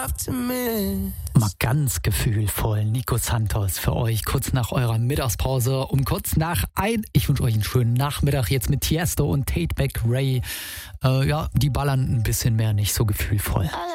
Mal ganz gefühlvoll, Nico Santos für euch, kurz nach eurer Mittagspause, ich wünsche euch einen schönen Nachmittag jetzt mit Tiesto und Tate McRae. Die ballern ein bisschen mehr, nicht so gefühlvoll.